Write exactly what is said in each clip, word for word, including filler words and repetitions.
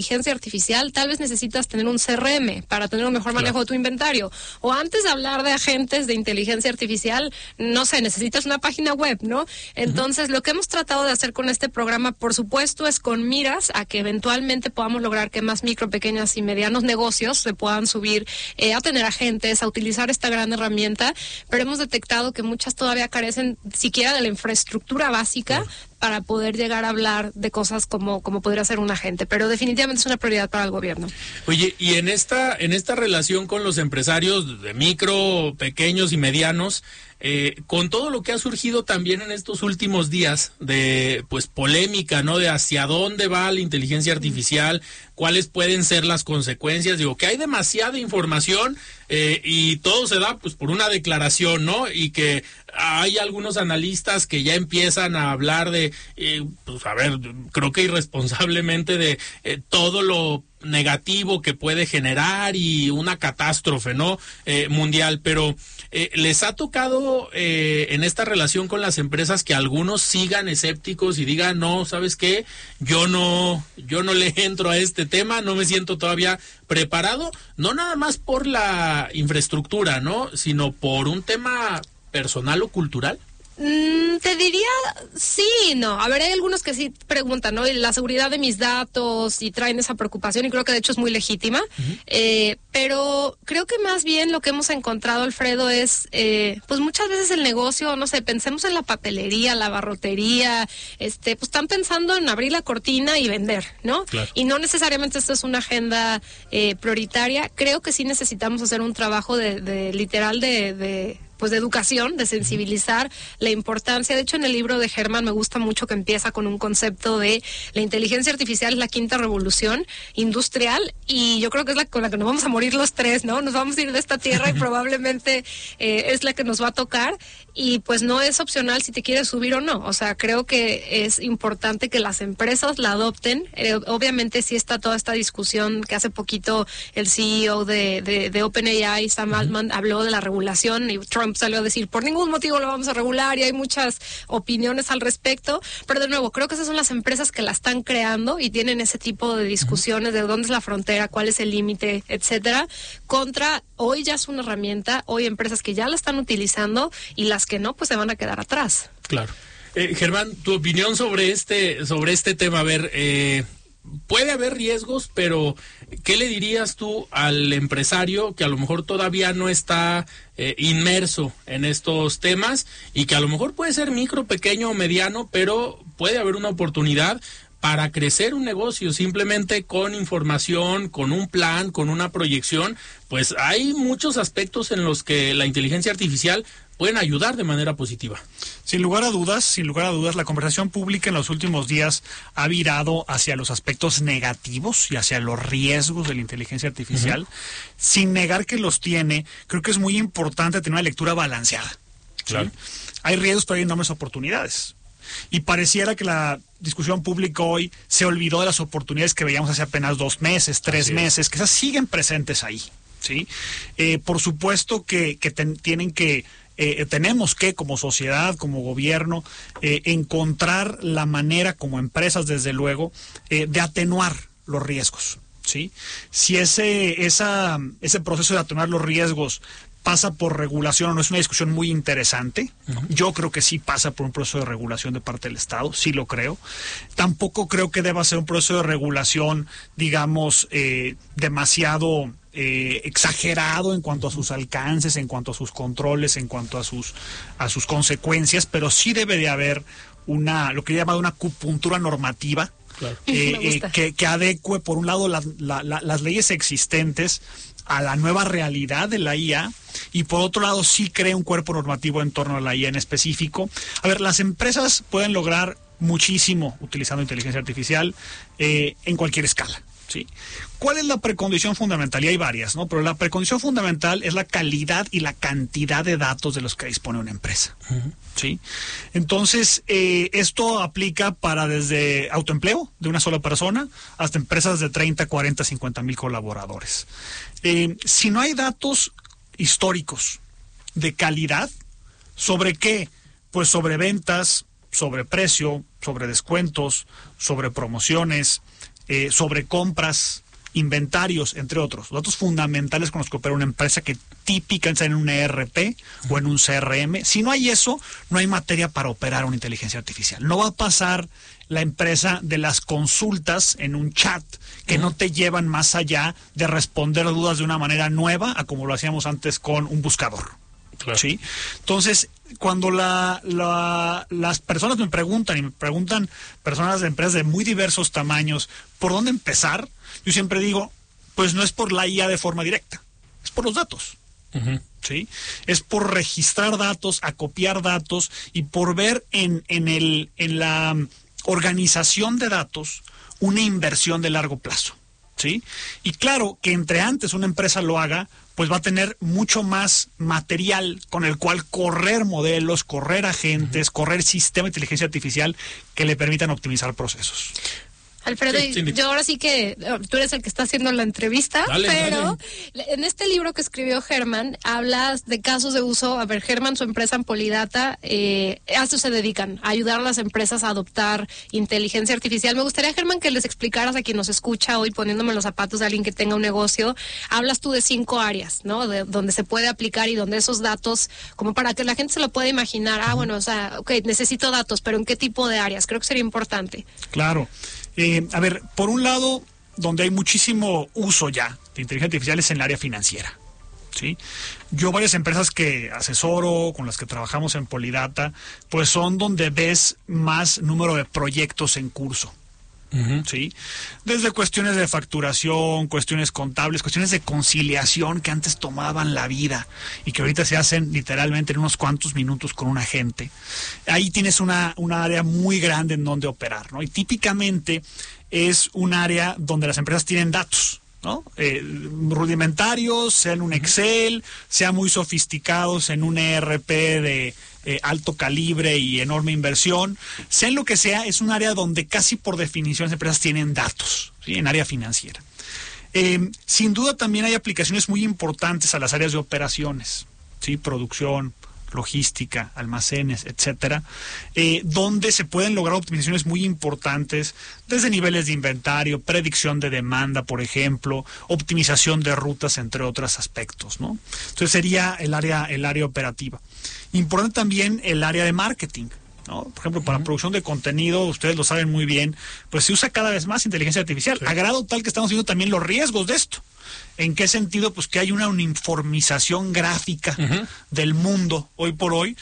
inteligencia artificial, tal vez necesitas tener un C R M para tener un mejor manejo claro. de tu inventario. O antes de hablar de agentes de inteligencia artificial, no sé, necesitas una página web, ¿no? Entonces, uh-huh. lo que hemos tratado de hacer con este programa, por supuesto, es con miras a que eventualmente podamos lograr que más micro, pequeñas y medianos negocios se puedan subir eh, a tener agentes, a utilizar esta gran herramienta, pero hemos detectado que muchas todavía carecen siquiera de la infraestructura básica uh-huh. para poder llegar a hablar de cosas como, como podría ser un agente, pero definitivamente es una prioridad para el gobierno. Oye, y en esta, en esta relación con los empresarios de micro, pequeños y medianos, eh, con todo lo que ha surgido también en estos últimos días de pues polémica, ¿no? De hacia dónde va la inteligencia artificial, cuáles pueden ser las consecuencias, digo que hay demasiada información eh, y todo se da pues por una declaración, ¿no? Y que hay algunos analistas que ya empiezan a hablar de, eh, pues a ver, creo que irresponsablemente de eh, todo lo negativo que puede generar y una catástrofe, ¿no? Eh, mundial, pero eh, les ha tocado eh, en esta relación con las empresas que algunos sigan escépticos y digan, no, ¿sabes qué? Yo no, yo no le entro a este tema, no me siento todavía preparado, no nada más por la infraestructura, ¿no? Sino por un tema personal o cultural. Mm, te diría sí, no. A ver, hay algunos que sí preguntan, ¿no? Y la seguridad de mis datos y traen esa preocupación y creo que de hecho es muy legítima. Uh-huh. Eh, pero creo que más bien lo que hemos encontrado, Alfredo, es eh, pues muchas veces el negocio, no sé, pensemos en la papelería, la barrotería, este, pues están pensando en abrir la cortina y vender, ¿no? Claro. Y no necesariamente esta es una agenda eh, prioritaria. Creo que sí necesitamos hacer un trabajo de, de literal de, de pues de educación, de sensibilizar la importancia. De hecho, en el libro de Germán me gusta mucho que empieza con un concepto de la inteligencia artificial es la quinta revolución industrial y yo creo que es la con la que nos vamos a morir los tres, ¿no? Nos vamos a ir de esta tierra y probablemente eh, es la que nos va a tocar y pues no es opcional si te quieres subir o no. O sea, creo que es importante que las empresas la adopten. Eh, obviamente sí está toda esta discusión que hace poquito el C E O de, de, de OpenAI, Sam Altman, uh-huh. habló de la regulación y Trump salió a decir, por ningún motivo lo vamos a regular y hay muchas opiniones al respecto, pero de nuevo, creo que esas son las empresas que la están creando y tienen ese tipo de discusiones de dónde es la frontera, cuál es el límite, etcétera, contra hoy ya es una herramienta, hoy empresas que ya la están utilizando y las que no, pues se van a quedar atrás. Claro. Eh, Germán, tu opinión sobre este, sobre este tema, a ver, eh... puede haber riesgos, pero ¿qué le dirías tú al empresario que a lo mejor todavía no está eh, inmerso en estos temas y que a lo mejor puede ser micro, pequeño o mediano, pero puede haber una oportunidad para crecer un negocio simplemente con información, con un plan, con una proyección? Pues hay muchos aspectos en los que la inteligencia artificial pueden ayudar de manera positiva. Sin lugar a dudas, sin lugar a dudas, la conversación pública en los últimos días ha virado hacia los aspectos negativos y hacia los riesgos de la inteligencia artificial. Uh-huh. Sin negar que los tiene, creo que es muy importante tener una lectura balanceada. Claro. ¿Sí? Hay riesgos, pero hay enormes oportunidades. Y pareciera que la discusión pública hoy se olvidó de las oportunidades que veíamos hace apenas dos meses, tres Así meses, es. que esas siguen presentes ahí. ¿Sí? Eh, por supuesto que, que ten, tienen que Eh, tenemos que, como sociedad, como gobierno, eh, encontrar la manera, como empresas, desde luego, eh, de atenuar los riesgos, ¿sí? Si ese, esa, ese proceso de atenuar los riesgos pasa por regulación o no, es una discusión muy interesante. Uh-huh. Yo creo que sí pasa por un proceso de regulación de parte del Estado, sí lo creo. Tampoco creo que deba ser un proceso de regulación, digamos, eh, demasiado Eh, exagerado en cuanto a sus alcances, en cuanto a sus controles, en cuanto a sus a sus consecuencias, pero sí debe de haber una, lo que he llamado una acupuntura normativa, claro. eh, eh, que, que adecue, por un lado, la, la, la, las leyes existentes a la nueva realidad de la I A y por otro lado sí cree un cuerpo normativo en torno a la I A en específico. A ver, las empresas pueden lograr muchísimo utilizando inteligencia artificial eh, en cualquier escala. ¿Sí? ¿Cuál es la precondición fundamental? Y hay varias, ¿no? Pero la precondición fundamental es la calidad y la cantidad de datos de los que dispone una empresa. Uh-huh. ¿Sí? Entonces, eh, esto aplica para desde autoempleo de una sola persona hasta empresas de treinta, cuarenta, cincuenta mil colaboradores. Eh, si no hay datos históricos de calidad, ¿sobre qué? Pues sobre ventas, sobre precio, sobre descuentos, sobre promociones, eh, sobre compras, inventarios, entre otros. Datos fundamentales con los que opera una empresa que típicamente en un E R P o en un C R M. Si no hay eso, no hay materia para operar una inteligencia artificial. No va a pasar la empresa de las consultas en un chat que uh-huh. no te llevan más allá de responder dudas de una manera nueva a como lo hacíamos antes con un buscador. Claro. ¿Sí? Entonces, cuando la, la, las personas me preguntan, y me preguntan personas de empresas de muy diversos tamaños, ¿por dónde empezar? Yo siempre digo, pues no es por la I A de forma directa, es por los datos. Uh-huh. ¿Sí? Es por registrar datos, acopiar datos y por ver en, en, el, en la organización de datos una inversión de largo plazo. ¿Sí? Y claro que entre antes una empresa lo haga, pues va a tener mucho más material con el cual correr modelos, correr agentes, uh-huh. correr sistemas de inteligencia artificial que le permitan optimizar procesos. Alfredo, sí, yo ahora sí que tú eres el que está haciendo la entrevista, dale, pero dale. En este libro que escribió Germán, hablas de casos de uso. A ver, Germán, su empresa en Polidata, eh, a esto se dedican, a ayudar a las empresas a adoptar inteligencia artificial. Me gustaría, Germán, que les explicaras a quien nos escucha hoy, poniéndome los zapatos de alguien que tenga un negocio. Hablas tú de cinco áreas, ¿no? De donde se puede aplicar y donde esos datos, como para que la gente se lo pueda imaginar. Ah, bueno, o sea, ok, necesito datos, pero ¿en qué tipo de áreas? Creo que sería importante. Claro. Eh, a ver, por un lado, donde hay muchísimo uso ya de inteligencia artificial es en el área financiera, ¿sí? Yo varias empresas que asesoro, con las que trabajamos en Polidata, pues son donde ves más número de proyectos en curso. Uh-huh. ¿Sí? Desde cuestiones de facturación, cuestiones contables, cuestiones de conciliación que antes tomaban la vida y que ahorita se hacen literalmente en unos cuantos minutos con un agente. Ahí tienes una, una área muy grande en donde operar, ¿no? Y típicamente es un área donde las empresas tienen datos, ¿no? Eh, rudimentarios, sea en un Excel, sea muy sofisticados en un E R P de eh, alto calibre y enorme inversión, sea en lo que sea, es un área donde casi por definición las empresas tienen datos, ¿sí? En área financiera. Eh, sin duda también hay aplicaciones muy importantes a las áreas de operaciones, ¿sí? Producción, logística, almacenes, etcétera, eh, donde se pueden lograr optimizaciones muy importantes desde niveles de inventario, predicción de demanda, por ejemplo, optimización de rutas, entre otros aspectos, ¿no? Entonces sería el área, el área operativa. Importante también el área de marketing, ¿no? Por ejemplo, para uh-huh. producción de contenido, ustedes lo saben muy bien, pues se usa cada vez más inteligencia artificial, sí. a grado tal que estamos viendo también los riesgos de esto. ¿En qué sentido? Pues que hay una uniformización gráfica uh-huh. del mundo hoy por hoy,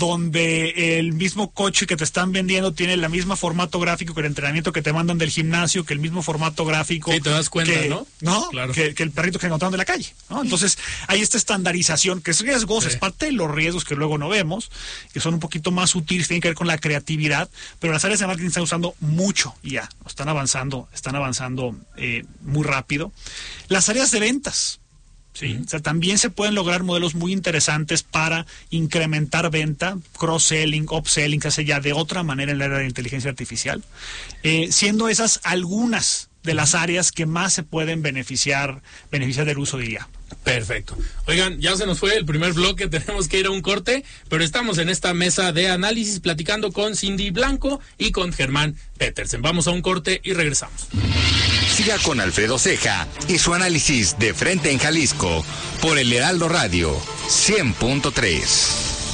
donde el mismo coche que te están vendiendo tiene el mismo formato gráfico que el entrenamiento que te mandan del gimnasio, que el mismo formato gráfico. Sí, te das cuenta, que, ¿no? ¿no? Claro. Que, que el perrito que encontraron de la calle, ¿no? Entonces, hay esta estandarización que es riesgosa, sí. es parte de los riesgos que luego no vemos, que son un poquito más sutiles, tienen que ver con la creatividad, pero las áreas de marketing están usando mucho y ya, están avanzando, están avanzando eh, muy rápido. Las áreas de ventas. Sí, uh-huh. o sea, también se pueden lograr modelos muy interesantes para incrementar venta, cross-selling, upselling, que se hace ya de otra manera en el área de inteligencia artificial, eh, siendo esas algunas de las áreas que más se pueden beneficiar, beneficiar del uso de I A. Perfecto. Oigan, ya se nos fue el primer bloque, tenemos que ir a un corte, pero estamos en esta mesa de análisis platicando con Cindy Blanco y con Germán Petersen. Vamos a un corte y regresamos. Siga con Alfredo Ceja y su análisis de Frente en Jalisco por el Heraldo Radio cien punto tres.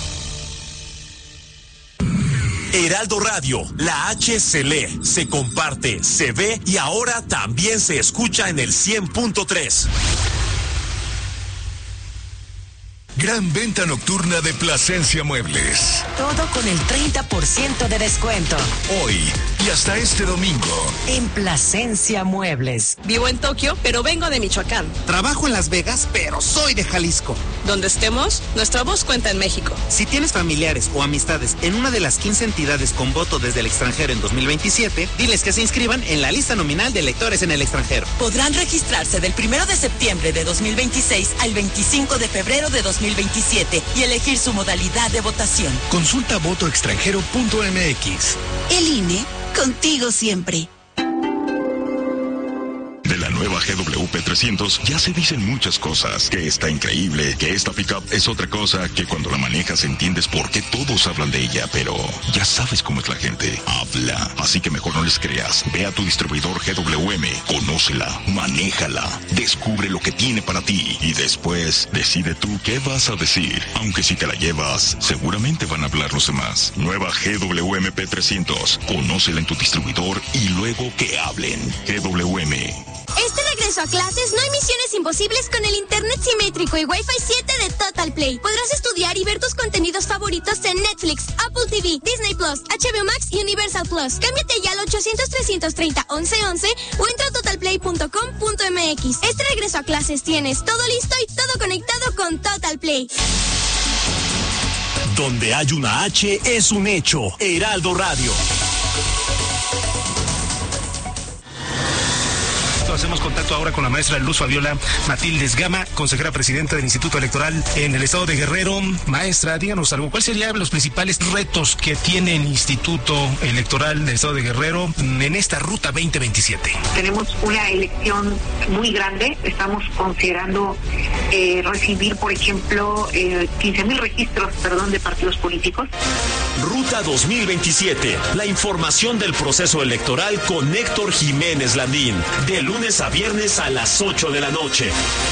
Heraldo Radio, la H se lee, se comparte, se ve y ahora también se escucha en el cien punto tres. Gran venta nocturna de Plasencia Muebles. Todo con el treinta por ciento de descuento. Hoy y hasta este domingo. En Plasencia Muebles. Vivo en Tokio, pero vengo de Michoacán. Trabajo en Las Vegas, pero soy de Jalisco. Donde estemos, nuestra voz cuenta en México. Si tienes familiares o amistades en una de las quince entidades con voto desde el extranjero en dos mil veintisiete, diles que se inscriban en la lista nominal de electores en el extranjero. Podrán registrarse del primero de septiembre de dos mil veintiséis al veinticinco de febrero de dos mil veintisiete y elegir su modalidad de votación. Consulta voto extranjero punto m x. El I N E, contigo siempre. la nueva G W P trescientos ya se dicen muchas cosas, que está increíble, que esta pickup es otra cosa, que cuando la manejas entiendes por qué todos hablan de ella, pero ya sabes cómo es la gente, habla, así que mejor no les creas. Ve a tu distribuidor G W M, conócela, manéjala, descubre lo que tiene para ti y después decide tú qué vas a decir, aunque si te la llevas, seguramente van a hablar los demás. Nueva G W M P trescientos, conócela en tu distribuidor y luego que hablen. G W M. Este regreso a clases no hay misiones imposibles con el internet simétrico y Wi-Fi siete de Total Play. Podrás estudiar y ver tus contenidos favoritos en Netflix, Apple T V, Disney Plus, H B O Max y Universal Plus. Cámbiate ya al ochocientos, trescientos treinta, once once o entra a total play punto com punto m x. Este regreso a clases tienes todo listo y todo conectado con Total Play. Donde hay una H es un hecho. Heraldo Radio. Hacemos contacto ahora con la maestra Luz Fabiola Matildes Gama, consejera presidenta del Instituto Electoral en el estado de Guerrero. Maestra, díganos algo, ¿cuáles serían los principales retos que tiene el Instituto Electoral del estado de Guerrero en esta ruta veinte veintisiete? Tenemos una elección muy grande, estamos considerando eh, recibir, por ejemplo, eh, quince mil registros, perdón, de partidos políticos. Ruta dos mil veintisiete, la información del proceso electoral con Héctor Jiménez Landín, de lunes a viernes a las ocho de la noche.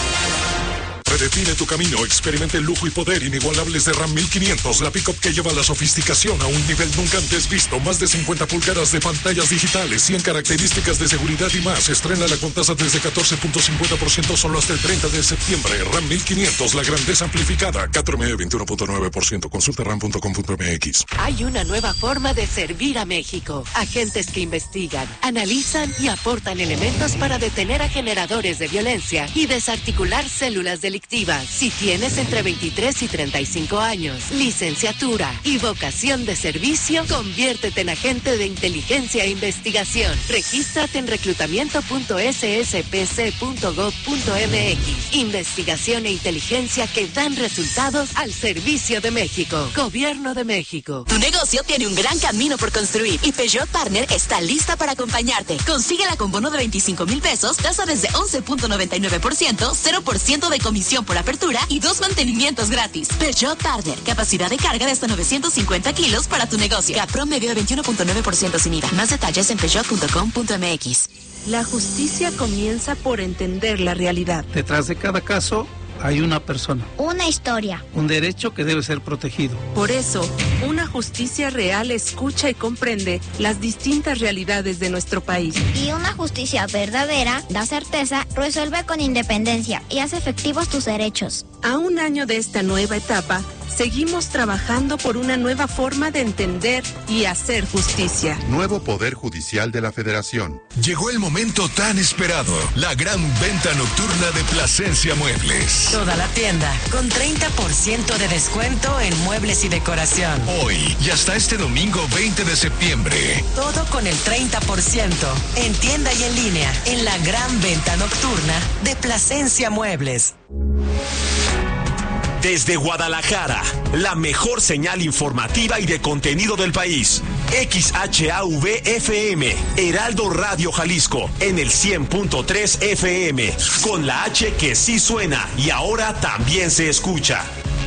Redefine tu camino, experimente el lujo y poder inigualables de RAM mil quinientos, la pickup que lleva la sofisticación a un nivel nunca antes visto, más de cincuenta pulgadas de pantallas digitales, cien características de seguridad y más. Estrénala con tasas desde catorce punto cincuenta por ciento solo hasta el treinta de septiembre. RAM mil quinientos, la grandeza amplificada, cuatro M veintiuno punto nueve por ciento. Consulta ram punto com punto m x. Hay una nueva forma de servir a México. Agentes que investigan, analizan y aportan elementos para detener a generadores de violencia y desarticular células delictivas. Si tienes entre veintitrés y treinta y cinco años, licenciatura y vocación de servicio, conviértete en agente de inteligencia e investigación. Regístrate en reclutamiento punto s s p c punto gov punto m x. Investigación e inteligencia que dan resultados al servicio de México. Gobierno de México. Tu negocio tiene un gran camino por construir y Peugeot Partner está lista para acompañarte. Consíguela con bono de veinticinco mil pesos, tasa desde once punto noventa y nueve por ciento, cero por ciento de comisión por apertura y dos mantenimientos gratis. Peugeot Partner, capacidad de carga de hasta novecientos cincuenta kilos para tu negocio. CAPROM medio de veintiuno punto nueve por ciento sin I V A. Más detalles en peugeot punto com punto m x. La justicia comienza por entender la realidad. Detrás de cada caso hay una persona. Una historia. Un derecho que debe ser protegido. Por eso, una justicia real escucha y comprende las distintas realidades de nuestro país. Y una justicia verdadera da certeza, resuelve con independencia y hace efectivos tus derechos. A un año de esta nueva etapa, seguimos trabajando por una nueva forma de entender y hacer justicia. Nuevo Poder Judicial de la Federación. Llegó el momento tan esperado, la gran venta nocturna de Plasencia Muebles. Toda la tienda, con treinta por ciento de descuento en muebles y decoración. Hoy y hasta este domingo veinte de septiembre. Todo con el treinta por ciento, en tienda y en línea, en la gran venta nocturna de Plasencia Muebles. Desde Guadalajara, la mejor señal informativa y de contenido del país. X H A V F M, Heraldo Radio Jalisco, en el cien punto tres F M, con la H que sí suena y ahora también se escucha.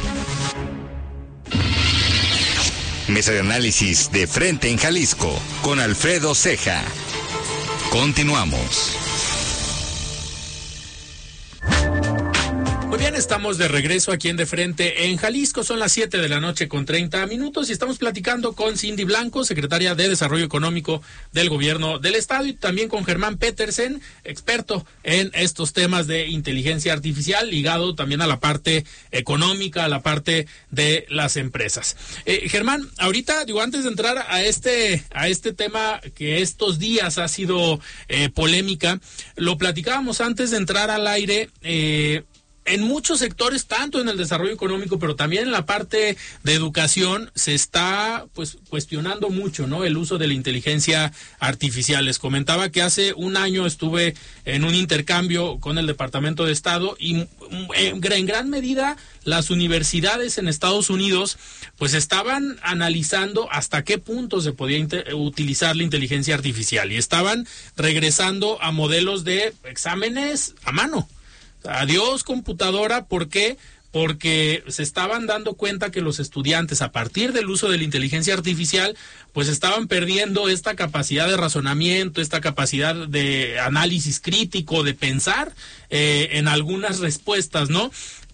Mesa de análisis de Frente en Jalisco, con Alfredo Ceja. Continuamos. Muy bien, estamos de regreso aquí en De Frente en Jalisco. Son las siete de la noche con treinta minutos y estamos platicando con Cindy Blanco, secretaria de Desarrollo Económico del Gobierno del Estado, y también con Germán Petersen, experto en estos temas de inteligencia artificial, ligado también a la parte económica, a la parte de las empresas. Eh, Germán, ahorita, digo, antes de entrar a este, a este tema que estos días ha sido eh, polémica, lo platicábamos antes de entrar al aire. eh, en muchos sectores, tanto en el desarrollo económico, pero también en la parte de educación, se está pues cuestionando mucho, ¿no?, el uso de la inteligencia artificial. Les comentaba que hace un año estuve en un intercambio con el Departamento de Estado y en gran medida las universidades en Estados Unidos pues estaban analizando hasta qué punto se podía utilizar la inteligencia artificial y estaban regresando a modelos de exámenes a mano. Adiós computadora, ¿por qué? Porque se estaban dando cuenta que los estudiantes, a partir del uso de la inteligencia artificial, pues estaban perdiendo esta capacidad de razonamiento, esta capacidad de análisis crítico, de pensar eh, en algunas respuestas, ¿no?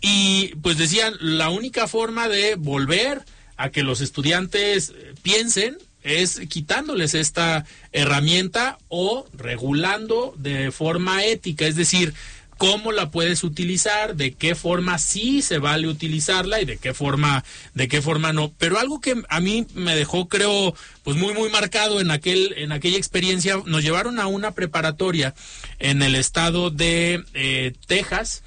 Y pues decían, la única forma de volver a que los estudiantes piensen es quitándoles esta herramienta o regulando de forma ética, es decir, cómo la puedes utilizar, de qué forma sí se vale utilizarla y de qué forma, de qué forma no. Pero algo que a mí me dejó, creo, pues muy, muy marcado en aquel, en aquella experiencia, nos llevaron a una preparatoria en el estado de eh, Texas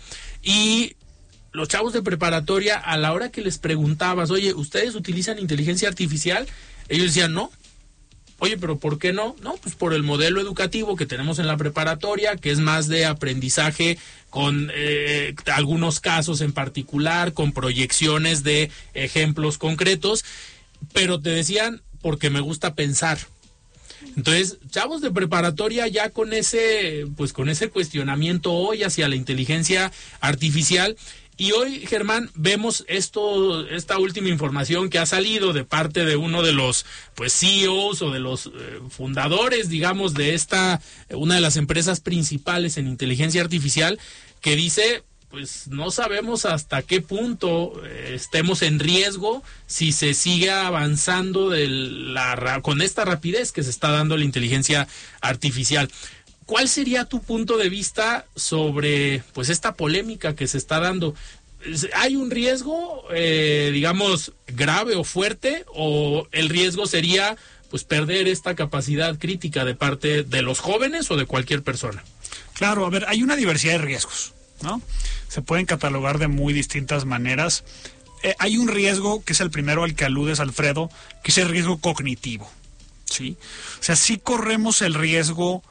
y los chavos de preparatoria, a la hora que les preguntabas, oye, ¿ustedes utilizan inteligencia artificial? Ellos decían, no. Oye, pero ¿por qué no? No, pues por el modelo educativo que tenemos en la preparatoria, que es más de aprendizaje con eh, algunos casos en particular, con proyecciones de ejemplos concretos, pero te decían, porque me gusta pensar. Entonces, chavos de preparatoria ya con ese, pues con ese cuestionamiento hoy hacia la inteligencia artificial. Y hoy, Germán, vemos esto, esta última información que ha salido de parte de uno de los pues C E Os o de los eh, fundadores, digamos, de esta, una de las empresas principales en inteligencia artificial, que dice, pues no sabemos hasta qué punto eh, estemos en riesgo si se sigue avanzando de la, con esta rapidez que se está dando la inteligencia artificial. ¿Cuál sería tu punto de vista sobre pues esta polémica que se está dando? ¿Hay un riesgo, eh, digamos, grave o fuerte, o el riesgo sería pues perder esta capacidad crítica de parte de los jóvenes o de cualquier persona? Claro, a ver, hay una diversidad de riesgos, ¿no? Se pueden catalogar de muy distintas maneras. Eh, hay un riesgo, que es el primero al que aludes, Alfredo, que es el riesgo cognitivo, ¿sí? O sea, sí corremos el riesgo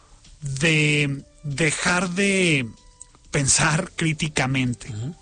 de dejar de pensar críticamente uh-huh.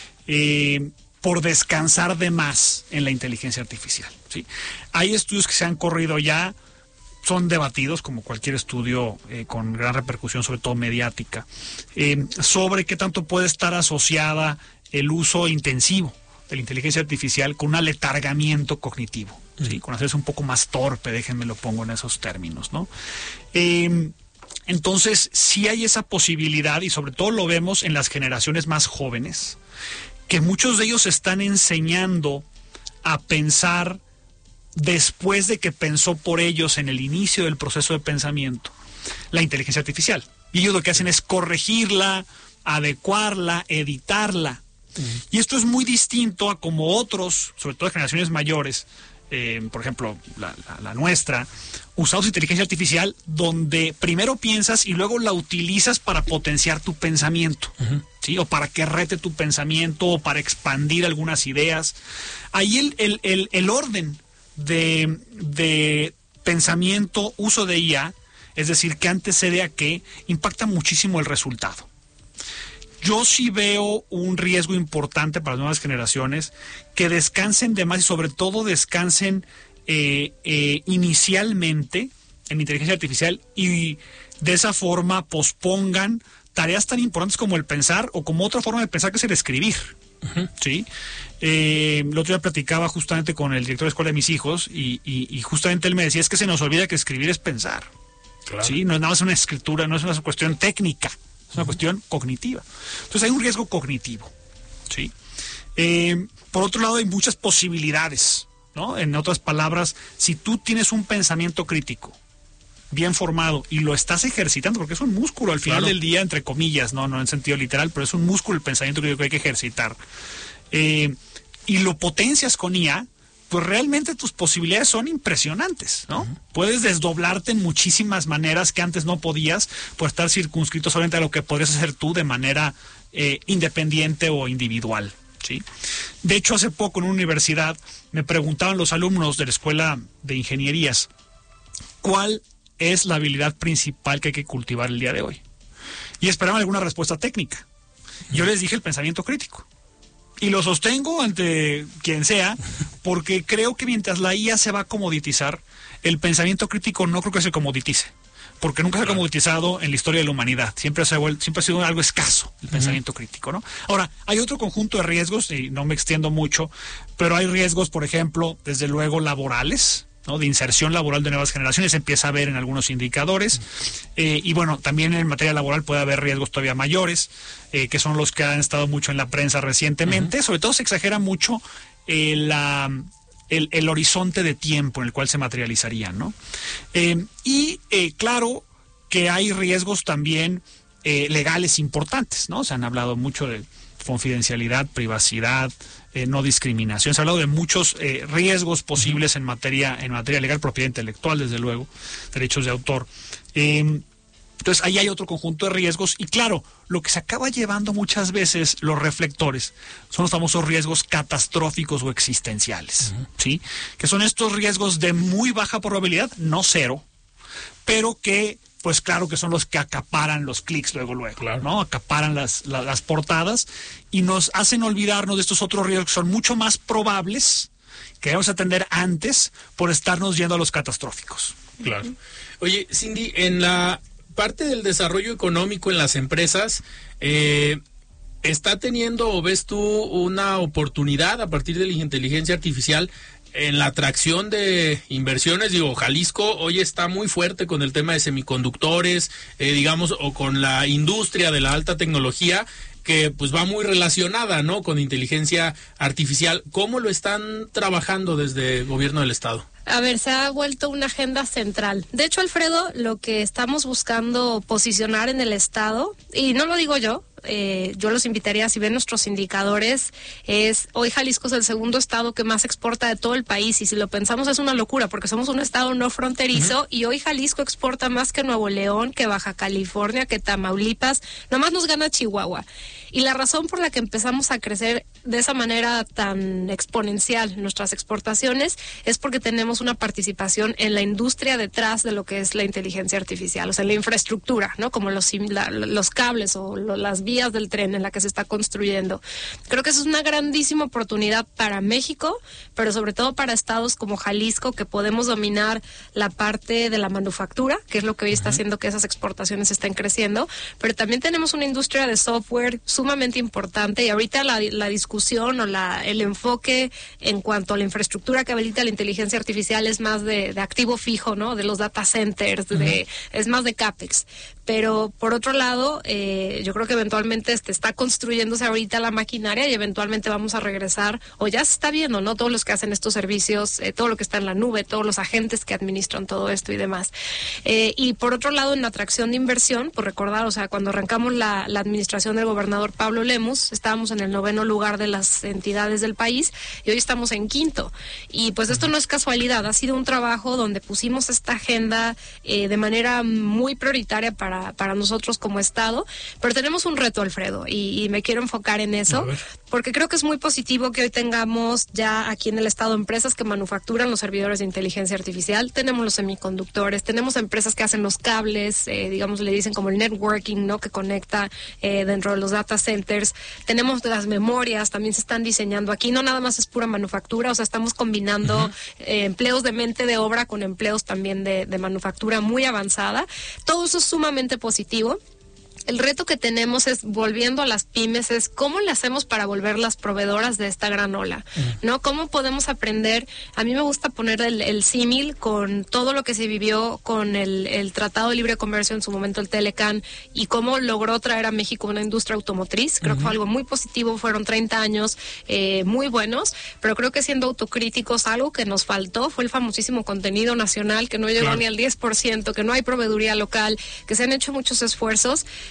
eh, por descansar de más en la inteligencia artificial, ¿sí? Hay estudios que se han corrido ya, son debatidos como cualquier estudio eh, con gran repercusión, sobre todo mediática, eh, sobre qué tanto puede estar asociada el uso intensivo de la inteligencia artificial con un aletargamiento cognitivo, ¿sí? Uh-huh. Con hacerse un poco más torpe, déjenme lo pongo en esos términos, ¿no? Eh, Entonces, sí hay esa posibilidad, y sobre todo lo vemos en las generaciones más jóvenes, que muchos de ellos están enseñando a pensar después de que pensó por ellos en el inicio del proceso de pensamiento la inteligencia artificial. Y ellos lo que hacen es corregirla, adecuarla, editarla. Uh-huh. Y esto es muy distinto a como otros, sobre todo de generaciones mayores, Eh, por ejemplo, la, la, la nuestra, usamos inteligencia artificial donde primero piensas y luego la utilizas para potenciar tu pensamiento, uh-huh. ¿sí? O para que rete tu pensamiento o para expandir algunas ideas. Ahí el, el, el, el orden de, de pensamiento, uso de I A, es decir, que antecede a qué, impacta muchísimo el resultado. Yo sí veo un riesgo importante para las nuevas generaciones que descansen de más y sobre todo descansen eh, eh, inicialmente en inteligencia artificial y de esa forma pospongan tareas tan importantes como el pensar o como otra forma de pensar que es el escribir. Uh-huh. ¿Sí? Eh, el otro día platicaba justamente con el director de escuela de mis hijos y, y, y justamente él me decía, es que se nos olvida que escribir es pensar. Claro. ¿Sí? No es nada más una escritura, no es una cuestión técnica. Es una cuestión cognitiva. Entonces hay un riesgo cognitivo, ¿sí? Eh, por otro lado hay muchas posibilidades, ¿no? En otras palabras, si tú tienes un pensamiento crítico bien formado y lo estás ejercitando, porque es un músculo al final claro. del día, entre comillas, no, no en sentido literal, pero es un músculo el pensamiento crítico que hay que ejercitar, eh, y lo potencias con I A, pues realmente tus posibilidades son impresionantes, ¿no? Uh-huh. Puedes desdoblarte en muchísimas maneras que antes no podías por estar circunscrito solamente a lo que podrías hacer tú de manera eh, independiente o individual, ¿sí? De hecho, hace poco en una universidad me preguntaban los alumnos de la Escuela de Ingenierías, ¿cuál es la habilidad principal que hay que cultivar el día de hoy? Y esperaban alguna respuesta técnica. Yo les dije el pensamiento crítico. Y lo sostengo ante quien sea, porque creo que mientras la I A se va a comoditizar, el pensamiento crítico no creo que se comoditice, porque nunca se ha comoditizado en la historia de la humanidad. Siempre, se ha, vuelto, siempre ha sido algo escaso el uh-huh. pensamiento crítico, ¿no? Ahora, hay otro conjunto de riesgos, y no me extiendo mucho, pero hay riesgos, por ejemplo, desde luego laborales, ¿no? De inserción laboral de nuevas generaciones, se empieza a ver en algunos indicadores, eh, y bueno, también en materia laboral puede haber riesgos todavía mayores, eh, que son los que han estado mucho en la prensa recientemente. Uh-huh. Sobre todo se exagera mucho eh, la, el, el horizonte de tiempo en el cual se materializarían, ¿no? Eh, y eh, claro que hay riesgos también eh, legales importantes, ¿no? Se han hablado mucho de confidencialidad, privacidad, eh, no discriminación. Se ha hablado de muchos eh, riesgos posibles en materia en materia legal, propiedad intelectual, desde luego, derechos de autor. Eh, entonces, ahí hay otro conjunto de riesgos y claro, lo que se acaba llevando muchas veces los reflectores son los famosos riesgos catastróficos o existenciales, uh-huh. ¿sí? Que son estos riesgos de muy baja probabilidad, no cero, pero que pues claro que son los que acaparan los clics luego, luego, claro. ¿no? Acaparan las, las, las portadas y nos hacen olvidarnos de estos otros riesgos que son mucho más probables, que debemos atender antes por estarnos yendo a los catastróficos. Claro. Oye, Cindy, en la parte del desarrollo económico en las empresas, eh, ¿está teniendo o ves tú una oportunidad a partir de la inteligencia artificial en la atracción de inversiones? Digo, Jalisco hoy está muy fuerte con el tema de semiconductores, eh, digamos, o con la industria de la alta tecnología, que pues va muy relacionada, ¿no?, con inteligencia artificial. ¿Cómo lo están trabajando desde el gobierno del estado? A ver, se ha vuelto una agenda central. De hecho, Alfredo, lo que estamos buscando posicionar en el estado, y no lo digo yo, eh, yo los invitaría, si ven nuestros indicadores, es hoy Jalisco es el segundo estado que más exporta de todo el país, y si lo pensamos es una locura, porque somos un estado no fronterizo, uh-huh. y hoy Jalisco exporta más que Nuevo León, que Baja California, que Tamaulipas, nomás nos gana Chihuahua. Y la razón por la que empezamos a crecer de esa manera tan exponencial nuestras exportaciones es porque tenemos una participación en la industria detrás de lo que es la inteligencia artificial, o sea, la infraestructura, ¿no? Como los, la, los cables o lo, las vías del tren en la que se está construyendo. Creo que eso es una grandísima oportunidad para México, pero sobre todo para estados como Jalisco, que podemos dominar la parte de la manufactura, que es lo que hoy está haciendo que esas exportaciones estén creciendo, pero también tenemos una industria de software sumamente importante, y ahorita la, la discusión o la, el enfoque en cuanto a la infraestructura que habilita la inteligencia artificial es más de, de activo fijo, ¿no? De los data centers, uh-huh. de, es más de CAPEX. Pero por otro lado, eh, yo creo que eventualmente este, está construyéndose ahorita la maquinaria y eventualmente vamos a regresar, o ya se está viendo, ¿no? Todos los que hacen estos servicios, eh, todo lo que está en la nube, todos los agentes que administran todo esto y demás. Eh, y por otro lado, en la atracción de inversión, por recordar, o sea, cuando arrancamos la, la administración del gobernador Pablo Lemus, estábamos en el noveno lugar de las entidades del país y hoy estamos en quinto. Y pues esto no es casualidad, ha sido un trabajo donde pusimos esta agenda eh, de manera muy prioritaria para Para, para nosotros como Estado, pero tenemos un reto, Alfredo, y, y me quiero enfocar en eso, porque creo que es muy positivo que hoy tengamos ya aquí en el Estado empresas que manufacturan los servidores de inteligencia artificial, tenemos los semiconductores, tenemos empresas que hacen los cables, eh, digamos, le dicen como el networking, ¿no?, que conecta eh, dentro de los data centers, tenemos las memorias, también se están diseñando aquí, no nada más es pura manufactura, o sea, estamos combinando uh-huh. eh, empleos de mente de obra con empleos también de, de manufactura muy avanzada, todo eso es sumamente positivo. El reto que tenemos es, volviendo a las pymes, es cómo le hacemos para volver las proveedoras de esta gran ola, ¿no? ¿Cómo podemos aprender? A mí me gusta poner el, el símil con todo lo que se vivió con el, el Tratado de Libre Comercio, en su momento el Telecán, y cómo logró traer a México una industria automotriz. Creo uh-huh. que fue algo muy positivo, fueron treinta años eh, muy buenos, pero creo que siendo autocríticos, algo que nos faltó fue el famosísimo contenido nacional, que no llegó claro. ni al diez por ciento, que no hay proveeduría local, que se han hecho muchos esfuerzos.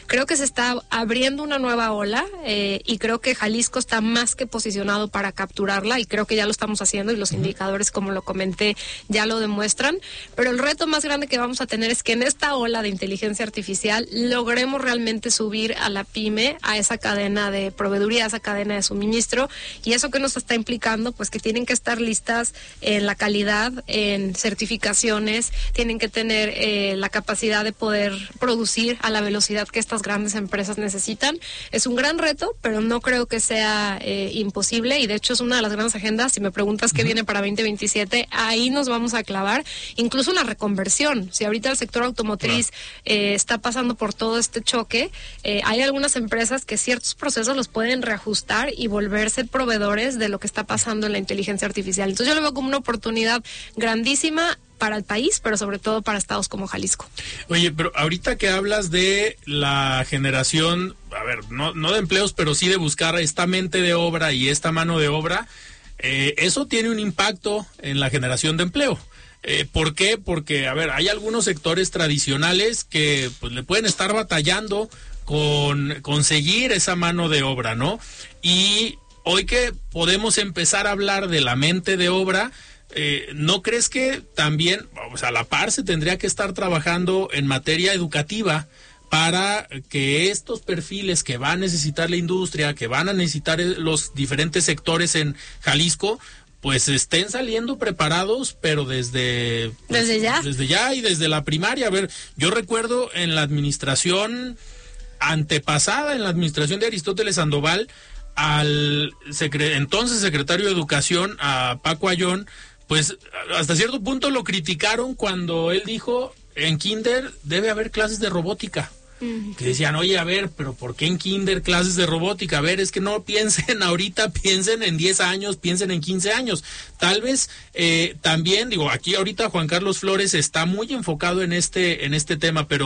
Creo que se está abriendo una nueva ola eh, y creo que Jalisco está más que posicionado para capturarla y creo que ya lo estamos haciendo y los uh-huh. indicadores, como lo comenté, ya lo demuestran. Pero el reto más grande que vamos a tener es que en esta ola de inteligencia artificial logremos realmente subir a la pyme, a esa cadena de proveeduría, a esa cadena de suministro, y eso que nos está implicando, pues que tienen que estar listas en la calidad, en certificaciones, tienen que tener eh, la capacidad de poder producir a la velocidad que estas grandes empresas necesitan. Es un gran reto, pero no creo que sea eh, imposible, y de hecho es una de las grandes agendas. Si me preguntas qué uh-huh. viene para veinte veintisiete, ahí nos vamos a clavar, incluso la reconversión. Si ahorita el sector automotriz claro. eh, está pasando por todo este choque, eh, hay algunas empresas que ciertos procesos los pueden reajustar y volverse proveedores de lo que está pasando en la inteligencia artificial. Entonces yo lo veo como una oportunidad grandísima para el país, pero sobre todo para estados como Jalisco. Oye, pero ahorita que hablas de la generación, a ver, no, no de empleos, pero sí de buscar esta mente de obra y esta mano de obra, eh, eso tiene un impacto en la generación de empleo. Eh, ¿Por qué? Porque, a ver, hay algunos sectores tradicionales que pues le pueden estar batallando con conseguir esa mano de obra, ¿no? Y hoy que podemos empezar a hablar de la mente de obra, eh, ¿no crees que también, o sea, a la par se tendría que estar trabajando en materia educativa para que estos perfiles que va a necesitar la industria, que van a necesitar los diferentes sectores en Jalisco, pues estén saliendo preparados, pero desde... Pues, desde ya. Desde ya y desde la primaria. A ver, yo recuerdo en la administración antepasada, en la administración de Aristóteles Sandoval, al secre- entonces secretario de Educación, a Paco Ayón, pues hasta cierto punto lo criticaron cuando él dijo, en kinder debe haber clases de robótica. Que decían, oye, a ver, pero ¿por qué en kinder clases de robótica? A ver, es que no piensen ahorita, piensen en diez años, piensen en quince años. Tal vez eh, también, digo, aquí ahorita Juan Carlos Flores está muy enfocado en este, en este tema, pero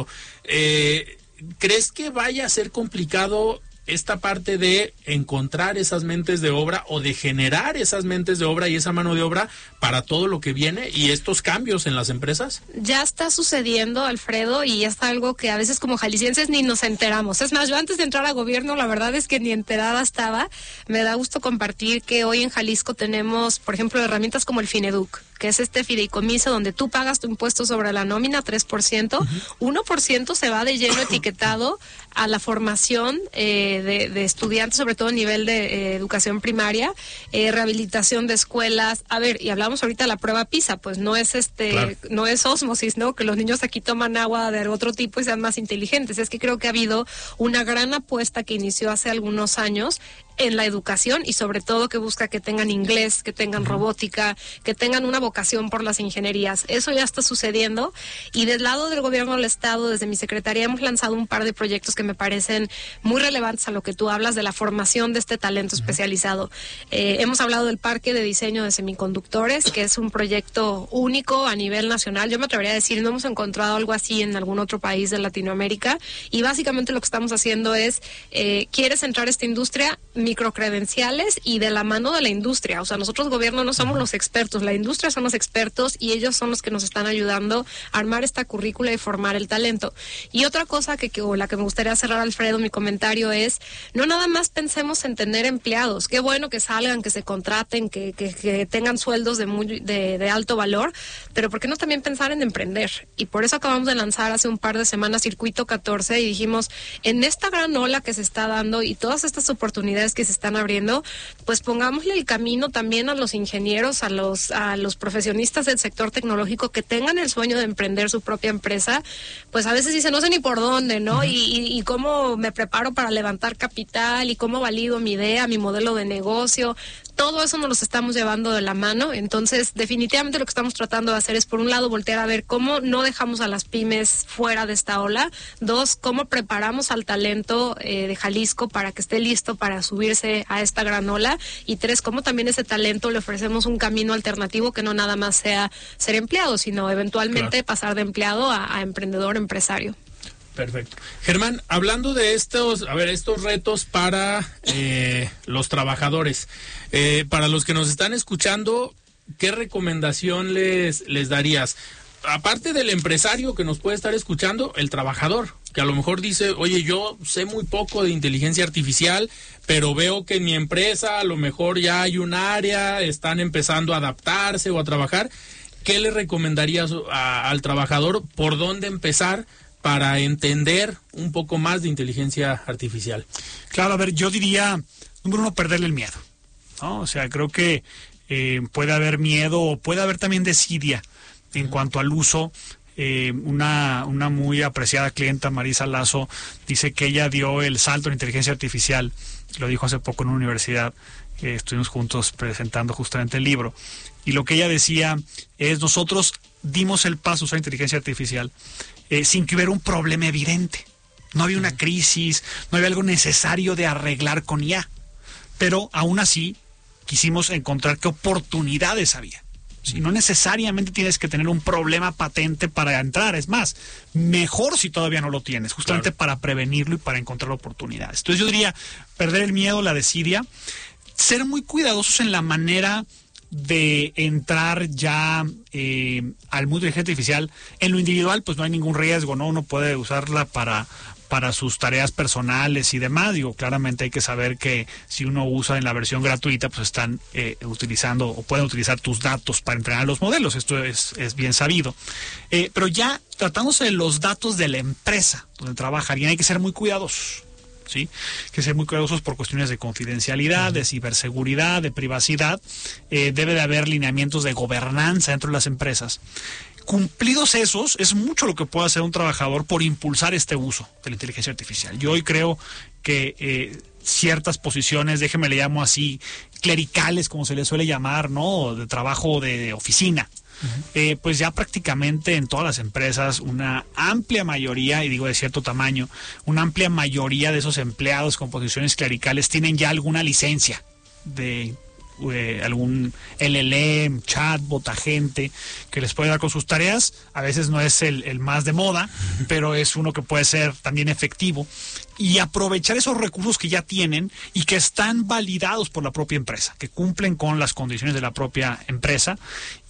eh, ¿crees que vaya a ser complicado esta parte de encontrar esas mentes de obra o de generar esas mentes de obra y esa mano de obra para todo lo que viene y estos cambios en las empresas? Ya está sucediendo, Alfredo, y es algo que a veces como jaliscienses ni nos enteramos. Es más, yo antes de entrar a gobierno, la verdad es que ni enterada estaba. Me da gusto compartir que hoy en Jalisco tenemos, por ejemplo, herramientas como el Fineduc, que es este fideicomiso donde tú pagas tu impuesto sobre la nómina, tres por ciento, uh-huh. uno por ciento se va de lleno etiquetado a la formación eh, de, de estudiantes, sobre todo a nivel de eh, educación primaria, eh, rehabilitación de escuelas. A ver, y hablamos ahorita de la prueba PISA, pues no es este, claro. no es ósmosis, ¿no? Que los niños aquí toman agua de otro tipo y sean más inteligentes. Es que creo que ha habido una gran apuesta que inició hace algunos años en la educación y sobre todo que busca que tengan inglés, que tengan uh-huh. robótica, que tengan una vocación por las ingenierías. Eso ya está sucediendo y del lado del gobierno del estado, desde mi secretaría, hemos lanzado un par de proyectos que me parecen muy relevantes a lo que tú hablas de la formación de este talento uh-huh. especializado. Eh, hemos hablado del Parque de Diseño de Semiconductores, que es un proyecto único a nivel nacional. Yo me atrevería a decir, no hemos encontrado algo así en algún otro país de Latinoamérica y básicamente lo que estamos haciendo es, eh, ¿quieres entrar a esta industria? Microcredenciales y de la mano de la industria. O sea, nosotros gobierno no somos los expertos, la industria son los expertos y ellos son los que nos están ayudando a armar esta currícula y formar el talento. Y otra cosa que, que o la que me gustaría cerrar, Alfredo, mi comentario es, no nada más pensemos en tener empleados. Qué bueno que salgan, que se contraten, que, que, que tengan sueldos de, muy, de, de alto valor, pero ¿por qué no también pensar en emprender? Y por eso acabamos de lanzar hace un par de semanas Circuito catorce y dijimos, en esta gran ola que se está dando y todas estas oportunidades que se están abriendo, pues pongámosle el camino también a los ingenieros, a los a los profesionistas del sector tecnológico que tengan el sueño de emprender su propia empresa. Pues a veces dicen, no sé ni por dónde, ¿no? Uh-huh. Y, y, y cómo me preparo para levantar capital y cómo valido mi idea, mi modelo de negocio. Todo eso nos los estamos llevando de la mano. Entonces, definitivamente lo que estamos tratando de hacer es, por un lado, voltear a ver cómo no dejamos a las pymes fuera de esta ola. Dos, cómo preparamos al talento eh, de Jalisco para que esté listo para subirse a esta gran ola. Y tres, cómo también ese talento le ofrecemos un camino alternativo que no nada más sea ser empleado, sino eventualmente claro. pasar de empleado a, a emprendedor, empresario. Perfecto. Germán, hablando de estos, a ver, estos retos para eh, los trabajadores, eh, para los que nos están escuchando, ¿qué recomendación les, les darías? Aparte del empresario que nos puede estar escuchando, el trabajador, que a lo mejor dice, oye, yo sé muy poco de inteligencia artificial, pero veo que en mi empresa a lo mejor ya hay un área, están empezando a adaptarse o a trabajar. ¿Qué le recomendarías a, al trabajador por dónde empezar para entender un poco más de inteligencia artificial? Claro, a ver, yo diría, número uno, perderle el miedo, ¿no? O sea, creo que eh, puede haber miedo o puede haber también desidia en uh-huh. cuanto al uso. Eh, una, una muy apreciada clienta, Marisa Lazo, dice que ella dio el salto en inteligencia artificial, lo dijo hace poco en una universidad, eh, estuvimos juntos presentando justamente el libro, y lo que ella decía es, nosotros dimos el paso a usar inteligencia artificial eh, sin que hubiera un problema evidente, no había una crisis, no había algo necesario de arreglar con I A, pero aún así quisimos encontrar qué oportunidades había. Si no necesariamente tienes que tener un problema patente para entrar, es más, mejor si todavía no lo tienes, justamente claro. para prevenirlo y para encontrar oportunidades. Entonces yo diría, perder el miedo, la desidia, ser muy cuidadosos en la manera de entrar ya eh, al mundo de inteligencia artificial. En lo individual, pues no hay ningún riesgo, ¿no? Uno puede usarla para... para sus tareas personales y demás. Digo, claramente hay que saber que si uno usa en la versión gratuita, pues están eh, utilizando o pueden utilizar tus datos para entrenar los modelos. Esto es, es bien sabido. Eh, pero ya tratándose de los datos de la empresa donde trabaja alguien, hay que ser muy cuidadosos. ¿Sí? Hay que ser muy cuidadosos por cuestiones de confidencialidad, de ciberseguridad, de privacidad. Eh, debe de haber lineamientos de gobernanza dentro de las empresas. Cumplidos esos, es mucho lo que puede hacer un trabajador por impulsar este uso de la inteligencia artificial. Yo hoy creo que eh, ciertas posiciones, déjeme le llamo así, clericales, como se les suele llamar, ¿no? De trabajo de oficina. Uh-huh. Eh, pues ya prácticamente en todas las empresas una amplia mayoría, y digo de cierto tamaño, una amplia mayoría de esos empleados con posiciones clericales tienen ya alguna licencia de eh, algún L L M, chatbot, agente que les puede dar con sus tareas. A veces no es el, el más de moda, pero es uno que puede ser también efectivo, y aprovechar esos recursos que ya tienen y que están validados por la propia empresa, que cumplen con las condiciones de la propia empresa,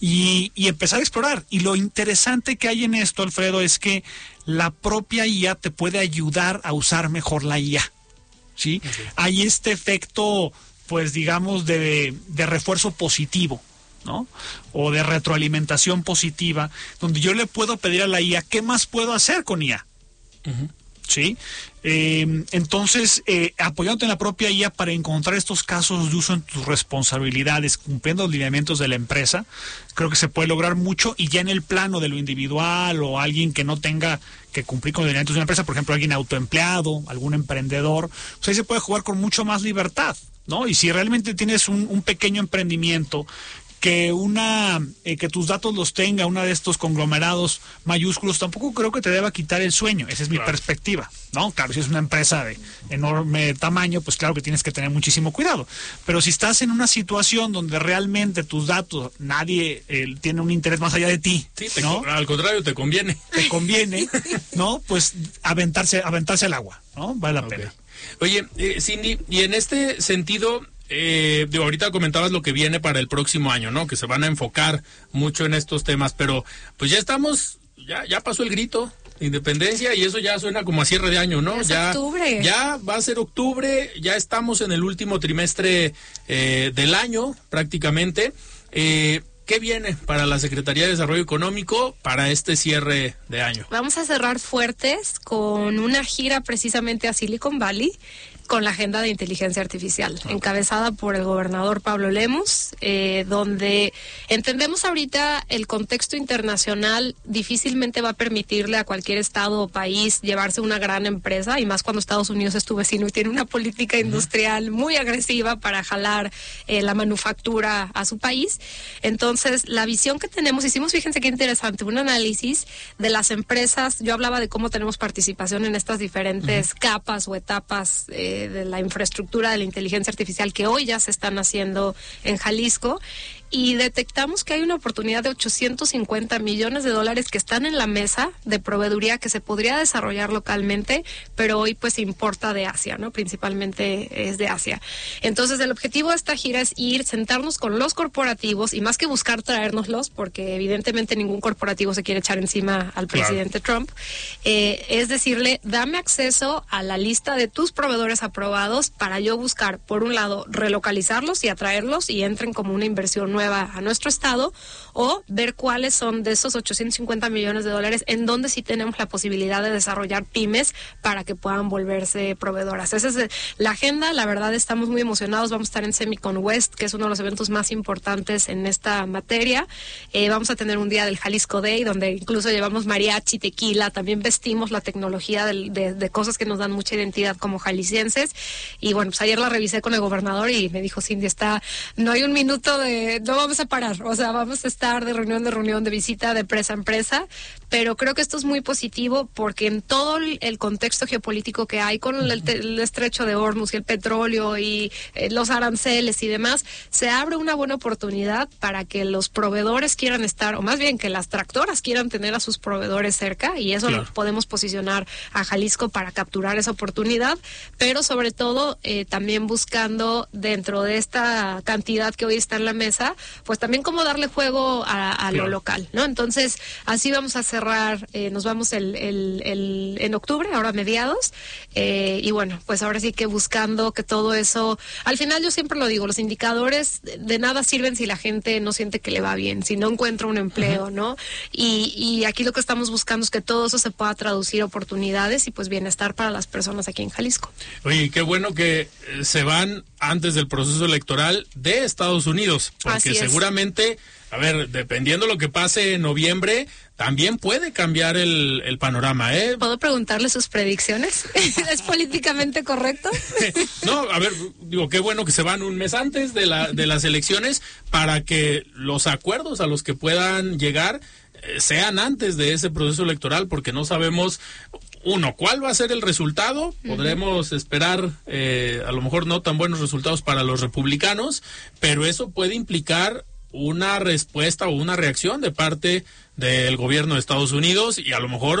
y, y empezar a explorar. Y lo interesante que hay en esto, Alfredo, es que la propia I A te puede ayudar a usar mejor la I A, ¿sí? Okay. Hay este efecto, pues digamos, de, de refuerzo positivo, ¿no? O de retroalimentación positiva, donde yo le puedo pedir a la I A, ¿qué más puedo hacer con I A? Uh-huh. ¿Sí? Eh, entonces, eh, apoyándote en la propia I A para encontrar estos casos de uso en tus responsabilidades, cumpliendo los lineamientos de la empresa, creo que se puede lograr mucho. Y ya en el plano de lo individual, o alguien que no tenga que cumplir con los lineamientos de una empresa, por ejemplo, alguien autoempleado, algún emprendedor, pues ahí se puede jugar con mucho más libertad, ¿no? Y si realmente tienes un, un pequeño emprendimiento, que una eh, que tus datos los tenga una de estos conglomerados mayúsculos, tampoco creo que te deba quitar el sueño. Esa es claro. mi perspectiva, ¿no? Claro, si es una empresa de enorme tamaño, pues claro que tienes que tener muchísimo cuidado. Pero si estás en una situación donde realmente tus datos, nadie eh, tiene un interés más allá de ti, sí, te ¿no? Al contrario, te conviene. Te conviene, ¿no? Pues aventarse, aventarse al agua, ¿no? Vale la okay. pena. Oye, eh, Cindy, y en este sentido, Eh, de ahorita comentabas lo que viene para el próximo año, ¿no? Que se van a enfocar mucho en estos temas, pero pues ya estamos, ya ya pasó el grito de independencia y eso ya suena como a cierre de año, ¿no? Es ya octubre. Ya va a ser octubre, ya estamos en el último trimestre eh, del año prácticamente. Eh, ¿Qué viene para la Secretaría de Desarrollo Económico para este cierre de año? Vamos a cerrar fuertes con una gira precisamente a Silicon Valley, con la agenda de inteligencia artificial, okay. encabezada por el gobernador Pablo Lemus, eh, donde entendemos ahorita el contexto internacional difícilmente va a permitirle a cualquier estado o país llevarse una gran empresa, y más cuando Estados Unidos es tu vecino y tiene una política industrial muy agresiva para jalar eh, la manufactura a su país. Entonces, la visión que tenemos, hicimos, fíjense qué interesante, un análisis de las empresas. Yo hablaba de cómo tenemos participación en estas diferentes uh-huh. capas o etapas eh, de la infraestructura de la inteligencia artificial que hoy ya se están haciendo en Jalisco, y detectamos que hay una oportunidad de ochocientos cincuenta millones de dólares que están en la mesa de proveeduría que se podría desarrollar localmente, pero hoy pues importa de Asia, ¿no? Principalmente es de Asia. Entonces el objetivo de esta gira es ir, sentarnos con los corporativos y más que buscar traérnoslos, porque evidentemente ningún corporativo se quiere echar encima al presidente claro. Trump, eh, es decirle, dame acceso a la lista de tus proveedores aprobados para yo buscar, por un lado, relocalizarlos y atraerlos y entren como una inversión nueva a nuestro estado, o ver cuáles son de esos ochocientos cincuenta millones de dólares en donde sí tenemos la posibilidad de desarrollar pymes para que puedan volverse proveedoras. Esa es la agenda. La verdad, estamos muy emocionados. Vamos a estar en Semicon West, que es uno de los eventos más importantes en esta materia. Eh, vamos a tener un día del Jalisco Day, donde incluso llevamos mariachi, tequila, también vestimos la tecnología de, de, de cosas que nos dan mucha identidad como jaliscienses. Y bueno, pues ayer la revisé con el gobernador y me dijo, Cindy, está, no hay un minuto de, no vamos a parar, o sea, vamos a estar de reunión de reunión, de visita, de empresa a empresa, pero creo que esto es muy positivo porque en todo el contexto geopolítico que hay con el, el estrecho de Hormuz y el petróleo y eh, los aranceles y demás, se abre una buena oportunidad para que los proveedores quieran estar, o más bien que las tractoras quieran tener a sus proveedores cerca, y eso claro. lo podemos posicionar a Jalisco para capturar esa oportunidad, pero sobre todo eh, también buscando dentro de esta cantidad que hoy está en la mesa, pues también cómo darle juego a, a claro. lo local, ¿no? Entonces, así vamos a cerrar, eh, nos vamos el, el, el, en octubre, ahora a mediados, eh, y bueno, pues ahora sí que buscando que todo eso, al final yo siempre lo digo, los indicadores de nada sirven si la gente no siente que le va bien, si no encuentra un empleo, uh-huh. ¿no? Y, y aquí lo que estamos buscando es que todo eso se pueda traducir oportunidades y pues bienestar para las personas aquí en Jalisco. Oye, qué bueno que se van antes del proceso electoral de Estados Unidos, porque seguramente, a ver, dependiendo lo que pase en noviembre, también puede cambiar el, el panorama, ¿eh? ¿Puedo preguntarle sus predicciones? ¿Es políticamente correcto? No, a ver, digo, qué bueno que se van un mes antes de, la, de las elecciones para que los acuerdos a los que puedan llegar eh, sean antes de ese proceso electoral, porque no sabemos, uno, cuál va a ser el resultado. Podremos uh-huh. esperar eh, a lo mejor no tan buenos resultados para los republicanos, pero eso puede implicar una respuesta o una reacción de parte del gobierno de Estados Unidos y a lo mejor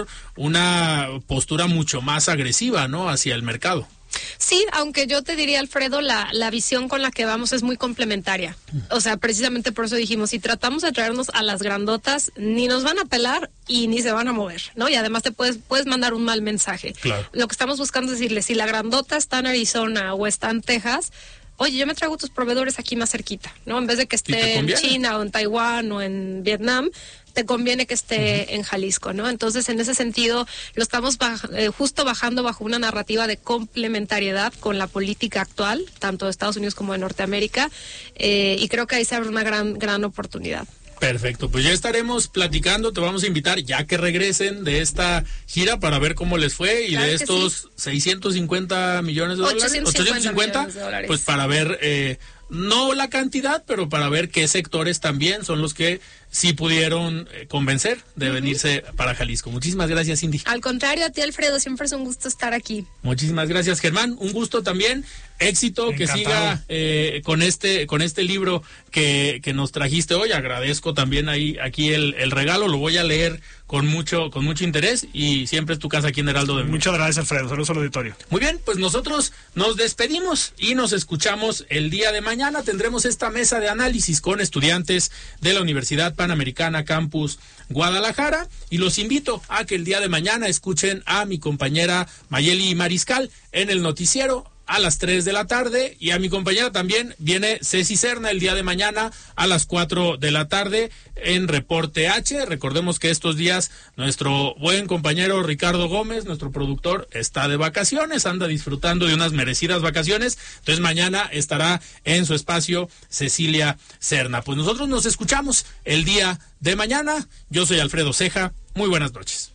una postura mucho más agresiva, ¿no?, hacia el mercado. Sí, aunque yo te diría, Alfredo, la, la visión con la que vamos es muy complementaria. O sea, precisamente por eso dijimos, si tratamos de traernos a las grandotas, ni nos van a pelar y ni se van a mover, ¿no? Y además te puedes, puedes mandar un mal mensaje. Claro. Lo que estamos buscando es decirle, si la grandota está en Arizona o está en Texas, oye, yo me traigo tus proveedores aquí más cerquita, ¿no? En vez de que esté en China o en Taiwán o en Vietnam, te conviene que esté uh-huh. en Jalisco, ¿no? Entonces, en ese sentido, lo estamos baj- eh, justo bajando bajo una narrativa de complementariedad con la política actual, tanto de Estados Unidos como de Norteamérica, eh, y creo que ahí se abre una gran, gran oportunidad. Perfecto, pues ya estaremos platicando, te vamos a invitar ya que regresen de esta gira para ver cómo les fue y claro de estos sí. seiscientos cincuenta millones de dólares, ochocientos cincuenta millones de dólares. Pues para ver, eh, no la cantidad, pero para ver qué sectores también son los que sí pudieron eh, convencer de uh-huh. venirse para Jalisco. Muchísimas gracias, Cindy. Al contrario, a ti, Alfredo, siempre es un gusto estar aquí. Muchísimas gracias, Germán, un gusto también. Éxito, encantado. Que siga eh, con este con este libro que, que nos trajiste hoy. Agradezco también ahí aquí el, el regalo, lo voy a leer con mucho con mucho interés y siempre es tu casa aquí en Heraldo de México. Muchas gracias, Alfredo. Saludos al auditorio. Muy bien, pues nosotros nos despedimos y nos escuchamos el día de mañana. Tendremos esta mesa de análisis con estudiantes de la Universidad Panamericana Campus Guadalajara y los invito a que el día de mañana escuchen a mi compañera Mayeli Mariscal en el noticiero a las tres de la tarde y a mi compañera también viene Ceci Serna el día de mañana a las cuatro de la tarde en Reporte H. Recordemos que estos días nuestro buen compañero Ricardo Gómez, nuestro productor, está de vacaciones, anda disfrutando de unas merecidas vacaciones, entonces mañana estará en su espacio Cecilia Serna. Pues nosotros nos escuchamos el día de mañana. Yo soy Alfredo Ceja, muy buenas noches.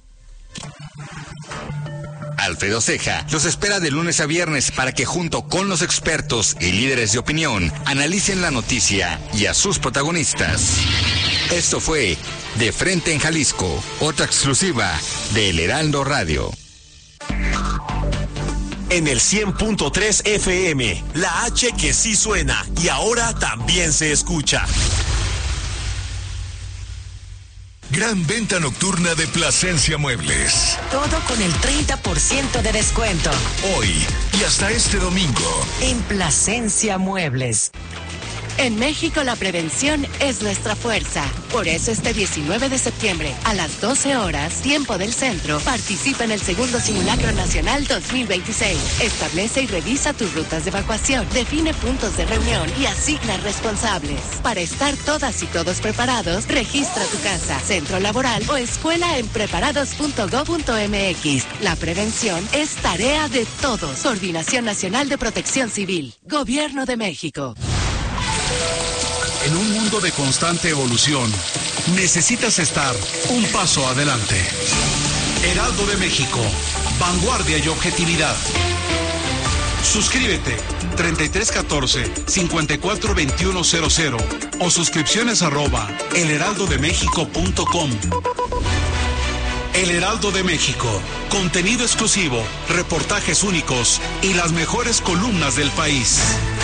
Alfredo Ceja los espera de lunes a viernes para que junto con los expertos y líderes de opinión analicen la noticia y a sus protagonistas. Esto fue De Frente en Jalisco, otra exclusiva de El Heraldo Radio. En el cien punto tres F M, la H que sí suena y ahora también se escucha. gran venta nocturna de Plasencia Muebles. Todo con el treinta por ciento de descuento. Hoy y hasta este domingo. En Plasencia Muebles. En México la prevención es nuestra fuerza. Por eso este diecinueve de septiembre, a las doce horas, tiempo del centro, participa en el segundo Simulacro Nacional dos mil veintiséis. Establece y revisa tus rutas de evacuación, define puntos de reunión y asigna responsables. Para estar todas y todos preparados, registra tu casa, centro laboral o escuela en preparados punto gob punto mx. La prevención es tarea de todos. Coordinación Nacional de Protección Civil. Gobierno de México. En un mundo de constante evolución, necesitas estar un paso adelante. Heraldo de México, vanguardia y objetividad. Suscríbete treinta y tres catorce, cincuenta y cuatro veintiuno cero cero o suscripciones arroba elheraldodemexico punto com. El Heraldo de México, contenido exclusivo, reportajes únicos y las mejores columnas del país.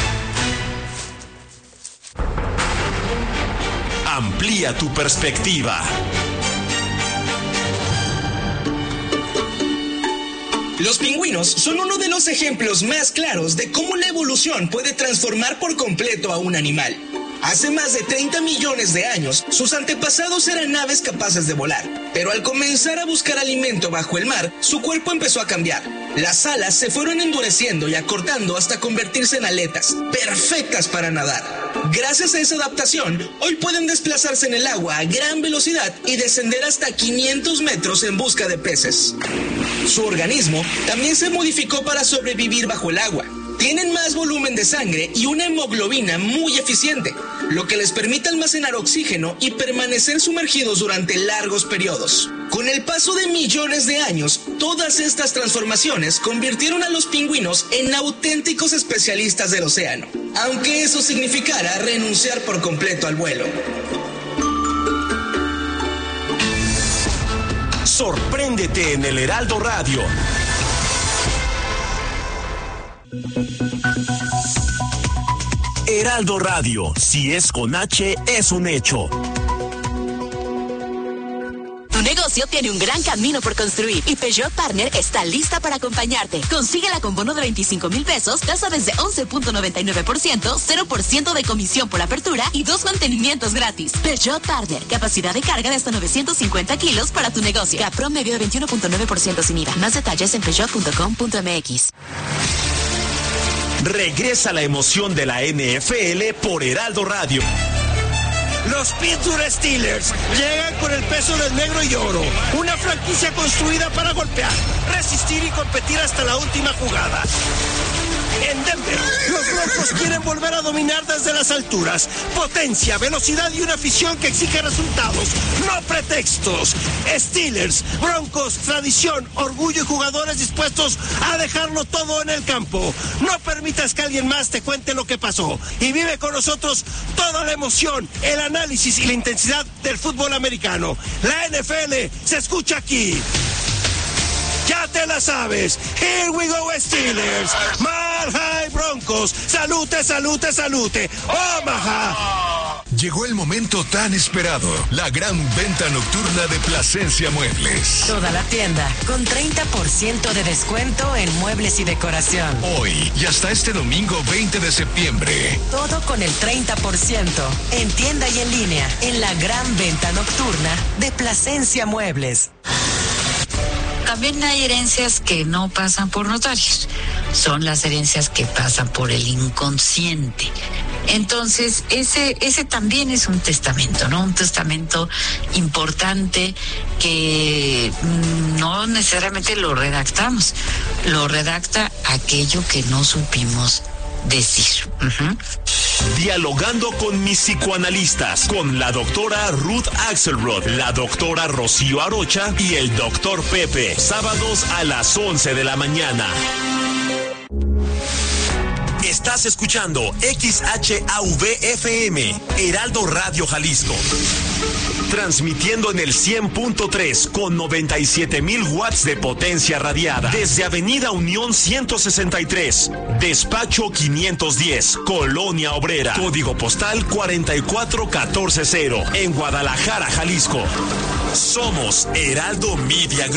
Amplía tu perspectiva. Los pingüinos son uno de los ejemplos más claros de cómo la evolución puede transformar por completo a un animal. Hace más de treinta millones de años, sus antepasados eran aves capaces de volar, pero al comenzar a buscar alimento bajo el mar, su cuerpo empezó a cambiar. Las alas se fueron endureciendo y acortando hasta convertirse en aletas, perfectas para nadar. Gracias a esa adaptación, hoy pueden desplazarse en el agua a gran velocidad y descender hasta quinientos metros en busca de peces. Su organismo también se modificó para sobrevivir bajo el agua. Tienen más volumen de sangre y una hemoglobina muy eficiente, lo que les permite almacenar oxígeno y permanecer sumergidos durante largos periodos. Con el paso de millones de años, todas estas transformaciones convirtieron a los pingüinos en auténticos especialistas del océano, aunque eso significara renunciar por completo al vuelo. Sorpréndete en el Heraldo Radio. Heraldo Radio, si es con H, es un hecho. Tu negocio tiene un gran camino por construir y Peugeot Partner está lista para acompañarte. Consíguela con bono de veinticinco mil pesos, tasa desde once punto noventa y nueve por ciento, cero por ciento de comisión por apertura y dos mantenimientos gratis. Peugeot Partner, capacidad de carga de hasta novecientos cincuenta kilos para tu negocio. Caprom medio de veintiuno punto nueve por ciento sin I V A. Más detalles en peugeot punto com punto mx. Regresa la emoción de la N F L por Heraldo Radio. Los Pittsburgh Steelers llegan con el peso del negro y oro. Una franquicia construida para golpear, resistir y competir hasta la última jugada. En Denver, los Broncos quieren volver a dominar desde las alturas. Potencia, velocidad y una afición que exige resultados, no pretextos. Steelers, Broncos, tradición, orgullo y jugadores dispuestos a dejarlo todo en el campo. No permitas que alguien más te cuente lo que pasó y vive con nosotros toda la emoción, el análisis y la intensidad del fútbol americano. La N F L se escucha aquí. Ya te la sabes. Here we go, Steelers. Mile High Broncos. Salute, salute, salute. Omaha. Llegó el momento tan esperado. La gran venta nocturna de Plasencia Muebles. Toda la tienda con treinta por ciento de descuento en muebles y decoración. Hoy y hasta este domingo veinte de septiembre. Todo con el treinta por ciento en tienda y en línea. En la gran venta nocturna de Plasencia Muebles. También hay herencias que no pasan por notarios, son las herencias que pasan por el inconsciente. Entonces, ese, ese también es un testamento, ¿no? Un testamento importante que no necesariamente lo redactamos, lo redacta aquello que no supimos decir. Uh-huh. Dialogando con mis psicoanalistas, con la doctora Ruth Axelrod, la doctora Rocío Arocha y el doctor Pepe, sábados a las once de la mañana. Estás escuchando X H A V F M, Heraldo Radio Jalisco. Transmitiendo en el cien punto tres con noventa y siete mil watts de potencia radiada. Desde Avenida Unión ciento sesenta y tres, Despacho quinientos diez, Colonia Obrera. Código postal cuarenta y cuatro catorce cero, en Guadalajara, Jalisco. Somos Heraldo Media Group.